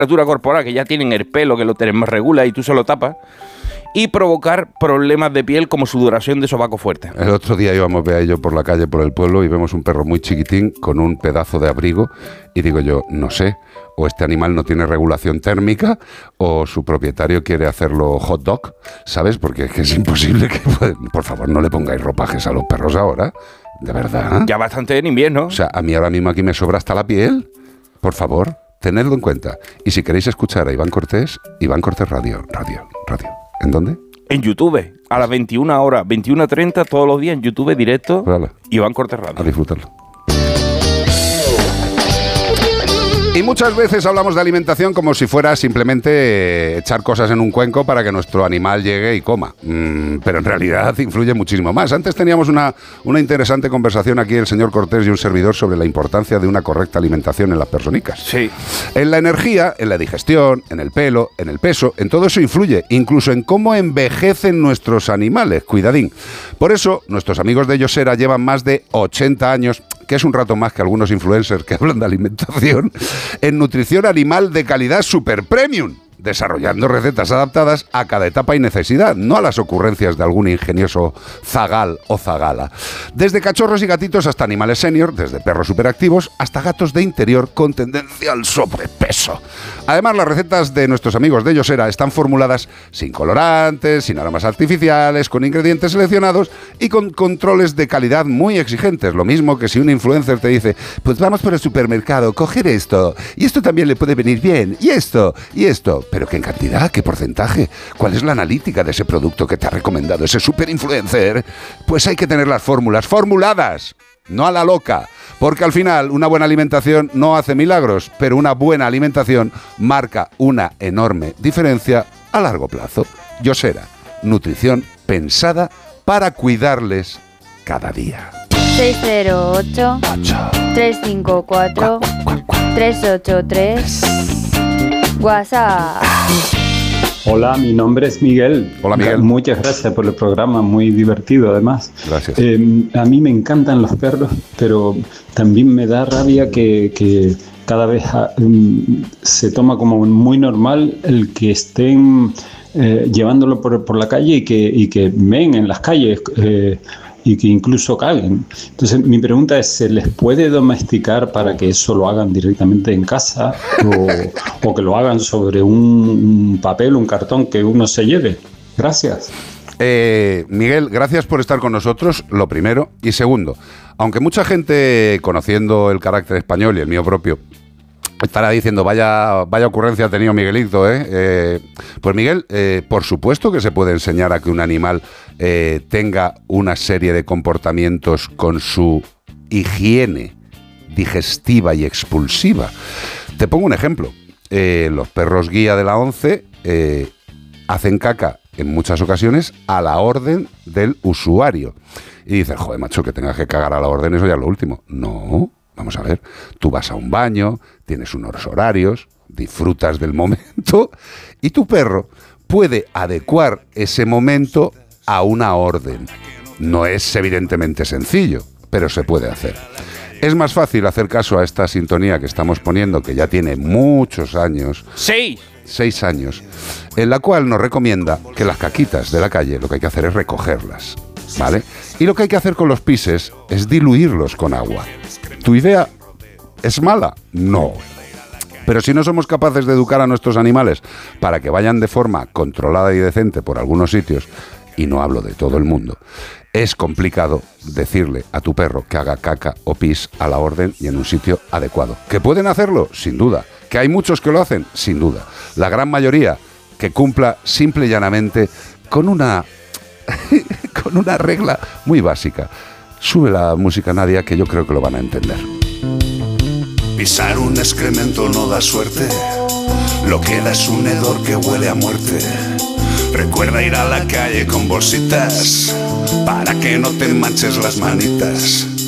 temperatura corporal, que ya tienen el pelo, que lo termorregula y tú se lo tapas, y provocar problemas de piel como sudoración de sobaco fuerte. El otro día íbamos Bea y yo por la calle, por el pueblo, y vemos un perro muy chiquitín con un pedazo de abrigo, y digo yo, no sé, o este animal no tiene regulación térmica, o su propietario quiere hacerlo hot dog, ¿sabes? Porque es que es imposible que... Por favor, no le pongáis ropajes a los perros ahora, de verdad. Ya bastante en invierno. O sea, a mí ahora mismo aquí me sobra hasta la piel. Por favor, tenedlo en cuenta. Y si queréis escuchar a Iván Cortés Radio. ¿En dónde? En YouTube, a las 21 horas, 21:30 todos los días en YouTube directo. Vale. Iván Cortés Radio. A disfrutarlo. Y muchas veces hablamos de alimentación como si fuera simplemente echar cosas en un cuenco para que nuestro animal llegue y coma. Pero en realidad influye muchísimo más. Antes teníamos una interesante conversación aquí el señor Cortés y un servidor sobre la importancia de una correcta alimentación en las personicas. Sí. En la energía, en la digestión, en el pelo, en el peso, en todo eso influye, incluso en cómo envejecen nuestros animales. Cuidadín. Por eso, nuestros amigos de Yosera llevan más de 80 años, que es un rato más que algunos influencers que hablan de alimentación, en nutrición animal de calidad super premium, desarrollando recetas adaptadas a cada etapa y necesidad, no a las ocurrencias de algún ingenioso zagal o zagala. Desde cachorros y gatitos hasta animales senior, desde perros superactivos hasta gatos de interior con tendencia al sobrepeso. Además, las recetas de nuestros amigos de Yosera están formuladas sin colorantes, sin aromas artificiales, con ingredientes seleccionados y con controles de calidad muy exigentes. Lo mismo que si un influencer te dice, pues vamos por el supermercado, coger esto, y esto también le puede venir bien, y esto. ¿Pero qué cantidad? ¿Qué porcentaje? ¿Cuál es la analítica de ese producto que te ha recomendado ese superinfluencer? Pues hay que tener las fórmulas formuladas, no a la loca, porque al final una buena alimentación no hace milagros, pero una buena alimentación marca una enorme diferencia a largo plazo. Yosera, nutrición pensada para cuidarles cada día. 608-354-383 WhatsApp. Hola, mi nombre es Miguel. Hola, Miguel. Muchas gracias por el programa, muy divertido además. Gracias. A mí me encantan los perros, pero también me da rabia que cada vez se toma como muy normal el que estén llevándolo por la calle y que meen en las calles. Y que incluso caguen. Entonces, mi pregunta es, ¿se les puede domesticar para que eso lo hagan directamente en casa o que lo hagan sobre un papel, un cartón que uno se lleve? Gracias. Miguel, gracias por estar con nosotros, lo primero. Y segundo, aunque mucha gente, conociendo el carácter español y el mío propio, estará diciendo, vaya ocurrencia ha tenido Miguelito, pues Miguel, por supuesto que se puede enseñar a que un animal tenga una serie de comportamientos con su higiene digestiva y expulsiva. Te pongo un ejemplo. Los perros guía de la ONCE hacen caca en muchas ocasiones a la orden del usuario. Y dices, joder, macho, que tengas que cagar a la orden, eso ya es lo último. No. Vamos a ver, tú vas a un baño, tienes unos horarios, disfrutas del momento y tu perro puede adecuar ese momento a una orden. No es evidentemente sencillo, pero se puede hacer. Es más fácil hacer caso a esta sintonía que estamos poniendo, que ya tiene muchos años. ¡Sí! 6 años, en la cual nos recomienda que las caquitas de la calle lo que hay que hacer es recogerlas, ¿vale? Y lo que hay que hacer con los pises es diluirlos con agua. ¿Tu idea es mala? No. Pero si no somos capaces de educar a nuestros animales para que vayan de forma controlada y decente por algunos sitios, y no hablo de todo el mundo, es complicado decirle a tu perro que haga caca o pis a la orden y en un sitio adecuado. ¿Que pueden hacerlo? Sin duda. ¿Que hay muchos que lo hacen? Sin duda. La gran mayoría que cumpla simple y llanamente con una regla muy básica. Sube la música, Nadia, que yo creo que lo van a entender. Pisar un excremento no da suerte, lo que da es un hedor que huele a muerte. Recuerda ir a la calle con bolsitas, para que no te manches las manitas.